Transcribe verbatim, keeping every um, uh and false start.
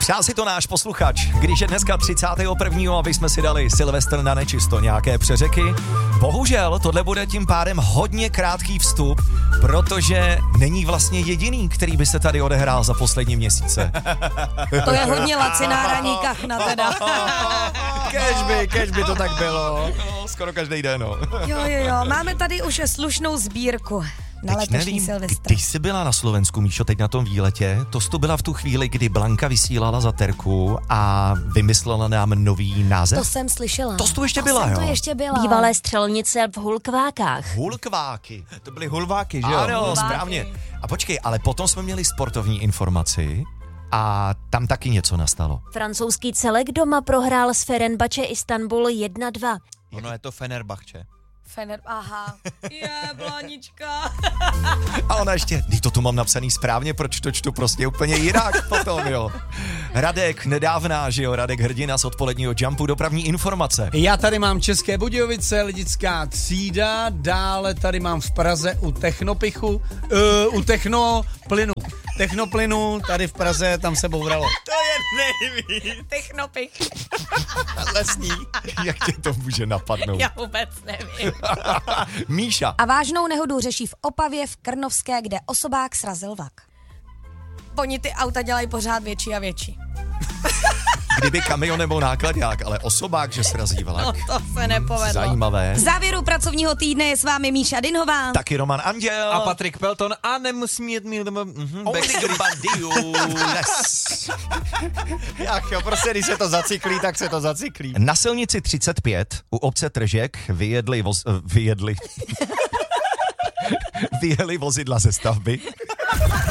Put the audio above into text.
Přál si to náš posluchač, když je dneska třicátého prvního aby jsme si dali Silvestr na nečisto, nějaké přeřeky. Bohužel tohle bude tím pádem hodně krátký vstup, protože není vlastně jediný, který by se tady odehrál za poslední měsíce. To je hodně laciná raní kachna teda. Kežby, kežby to tak bylo. No, skoro každý den, no. Jo, jo, jo, máme tady už slušnou sbírku na Teď letošní nevím, Silvestr. když jsi byla na Slovensku, Míšo, teď na tom výletě, to jsi tu byla v tu chvíli, kdy Blanka vysílala za Terku a vymyslela nám nový název? To jsem slyšela. To jsi tu ještě to byla, jsem jo? To ještě byla. Bývalé střelnice v Hulkvákách. Hulkváky. To byly hulváky, že jo? Ano, Hulváky. správně. A počkej, ale potom jsme měli sportovní informaci a tam taky něco nastalo. Francouzský celek doma prohrál s Fenerbahce Istanbul jedna dva. Ono je to Fenerbahce. Fener, aha. Je, Blánička. A ona ještě, když to tu mám napsaný správně, proč to čtu prostě úplně jinak potom, jo. Radek, nedávná, že jo, Radek Hrdina z odpoledního Jumpu, dopravní informace. Já tady mám České Budějovice, lidická třída, dále tady mám v Praze u Technopichu, uh, u Technoplynu. Technoplynu, tady v Praze, tam se bouralo. To je nejvíc. Technopich. Lesní. Jak tě to může napadnout? Já vůbec nevím. Míša. A vážnou nehodu řeší v Opavě v Krnovské, kde osobák srazil vlak. Oni ty auta dělají pořád větší a větší. Kdyby kamion nebo nákladák, ale osobák, že srazí vlak. No to se nepovedlo. Zajímavé. V závěru pracovního týdne je s vámi Míša Dinhová. Taky Roman Anděl. A Patrik Pelton a nemusím mít mít mm, Only the bandiu. Yes. Jak jo, prostě když se to zacyklí, tak se to zacyklí. Na silnici třicet pět u obce Tržek vyjedli, voz, vyjedli, vyjeli vozidla ze stavby.